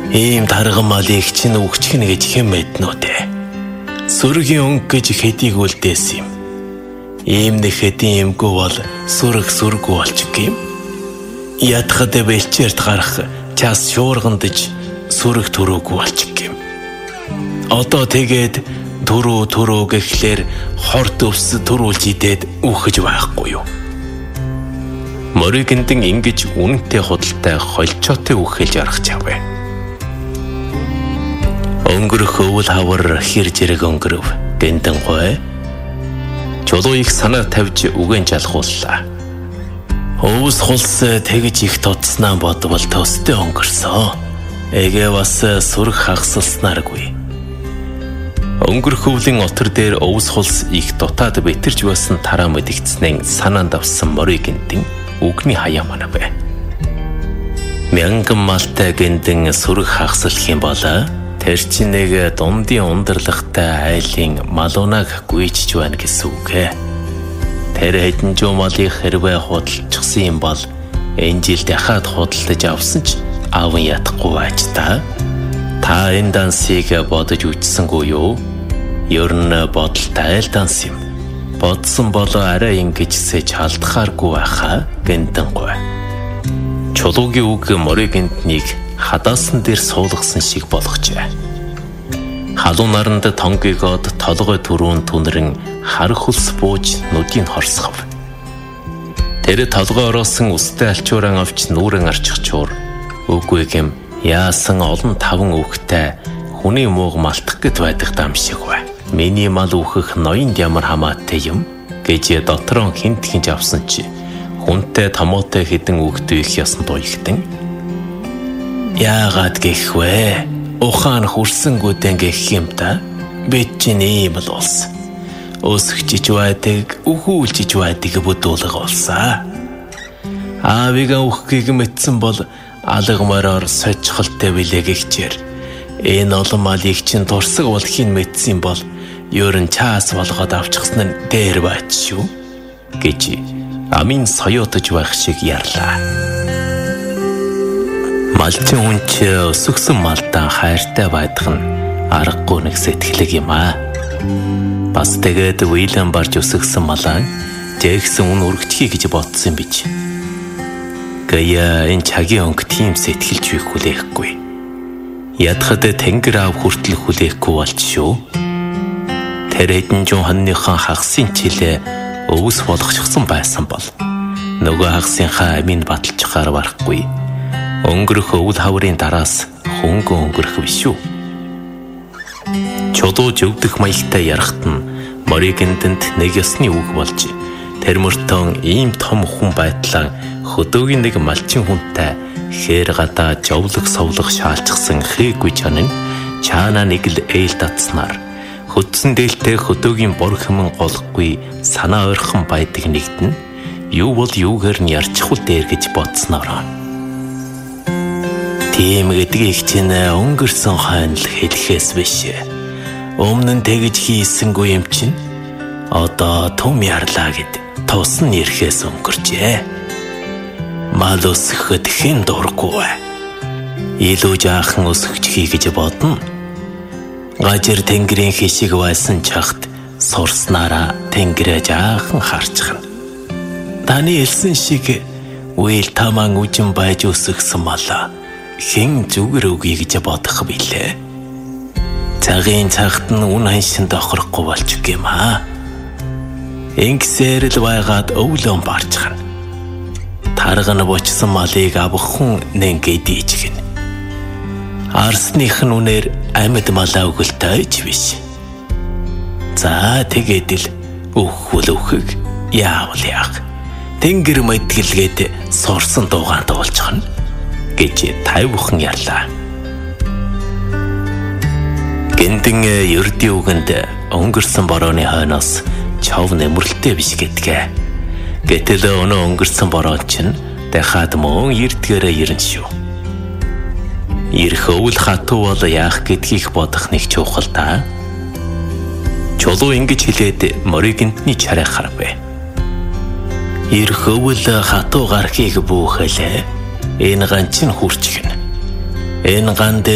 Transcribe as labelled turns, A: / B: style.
A: Ийм тарган малыг чинь өгчихнэ гэж хэн мэднүдэ. Сүргийн өнгө гэж хэдийг үлдээсэн юм. Ийм нэг хэдийн юмгүй бол сүргүү болчих юм. Ятхад бэлчээрт гарах час шуургандж сүрэг төрөөгүй болчих юм. Одоо тэгээд төрөө гэхлээр хорт өвс төрүүлж идээд үхэж байхгүй юу? Моригэнтэн ингэж үнэнтэй худалтай холчоотой үхэлж арах чавэ. Өнгөрөх өвөл хавар хэр зэрэг өнгөрөв гэнтэн гой. Чулуу их санаа тавьж үгэн жалгууллаа. Өвс хулс тэгж их тутснаа бодвол төстэй өнгөрсөн. Эгээ бас сүрэг хагасалснааргүй. Өнгөрөх өвлийн отор дээр өвс хулс их дутаад битэрч байсан тараа мэдгдснэн санаанд авсан моригэнтэн үгний хаяа манай бай. Мянган малтай гэнтэн сүрэг хагасалх юм болоо. Тэр чинь нэг дундын ундрлагтай айлын малунаг гүйчж байна гэсэн үг ээ. Тэр хэдэн жуу малыг хэрвээ худалчихсан юм бол энэ жил дахиад худалдаж авсан ч аавн ятахгүй байж та. Та энэ дансыг бодож үтсэнгүй юу? Ер нь бодолтой айл данс юм. Бодсон болоо арай ингэжсэж алдахааргүй байхаа гэнтэн гой. Чулуугийн үг моригэнтнийг хадаасан дээр суулгасан шиг болгожээ. Халуун наранд тонгигоод толгой түрүүн түнрэн хар хөлс бууж нүдийг хорсгов. Тэр толгой ороосон үстэй алчууран авч нүрэн арчихчуур. Үгүй гэм яасан олон таван үхтэй хүний мууг малтах гэд байдаг дам шиг бай. Миний мал үхэх ноёнд ямар хамаатай юм гэж дотроо хинт хинж авсан чи хүнтэй томоотой хідэн үхтэй их ясан дуйлгтэн. Яагаад гэхвэ? Ухаан хүрсэнгүүдэн гэх юм та. Бид чинь ийм л улс. Өсгчиж байдаг, үхүүлжиж байдаг бүдүүлэг улсаа. Аавыгаа үххийг мэдсэн бол алга мороор сочхолтой билээ гихчээр. Энэ олон малыг чинь турсаг болохыг мэдсэн бол ер нь чаас болгоод авчихсан нь дээр бач шүү гэж амин соёотож байх шиг ярлаа. Малчин хүн ч өсгсөн малдаа хайртай байдаг нь аргагүй нэг сэтгэлэг юм аа. Бас тэгээд Уильям барж өсгсөн малаа Жэксэн үн өргөчхий гэж бодсон бич. Гая энэ цагийн өнгө тийм сэтгэлж үйх хүлээхгүй. Ядхад тэнгэр аав хүртэл хүлээхгүй болж шүү. Тэр хэдэн жун хонныхон хагасын чилээ өвс болгочихсон байсан бол нөгөө хагасынхаа амин баталчихаар барахгүй. Өнгөрөх өвөл хаврын дараас хөнгөн өнгөрөх биш шүү. Чулуу жөвдөх маягтай ярахт нь моригэнтэнд нэг ёсны үг болж тэр мөртөө ийм том хүн байтлаа хөдөөгийн нэг малчин хүнтэй хээр гадаа жовлог совлог шаалчихсан хээгүй чанан чаана нэг л ээл татснаар хөдсөн дээлтэй хөдөөгийн бор хэмэн голхгүй санаа ойрхон байдаг нэгт нь юу бол юугаар нь ярчихвал дээр гэж бодсноор. Тийм гэдгийг чинь өнгөрсөн хойно л хэлэхээс биш. Өмнө нь тэгж хийсэнгүй юм чинь одоо том ярлаа гэд тусн ирэхээс өнгөрчээ. Мал өсгөхөд хэн дурггүй вэ? Илүү жаахан өсгөж хий гэж бодно. Гажир тэнгэрийн хишиг байсан чахт сурснараа тэнгэрээ жаахан харчихна. Таны хэлсэн шиг үйл таман үжин байж өсгсөн мала хэн зүгэр үгүй гэж бодох билээ. Цагийн цагт нь үн ханшин тохирохгүй болчих юм аа. Ингэсээр л байгаад өвлөн барчихна. Тарган бочсон малыг авахын нэнгээ дийжгэн. Арсных нь үнээр амьд малаа өгөлтэй ч биш. За тэгээд л өөхвөл өөхөг яавал яах. Тэнгэр мэдгэлгээд сурсан дуугаан дуулчихна гэж тайвхан ярлаа. Гэнтэн ердийн үгэнд өнгөрсөн борооны хойноос чав нэмэрлэлтэй биш гэдгээ. Гэтэл өнөө өнгөрсөн бороо чинь дахиад мөн эрдгээрээ ирнэ шүү. Ирэх өвөл хатуу бол яах гэдгийг бодох нэг чухал та. Чулуу ингэж хэлээд моригэнтний чарай харвэ. Ирэх өвөл хатуу гарахыг бүхэлээ. Энэ ган чинь хүрчихнэ. Энэ ган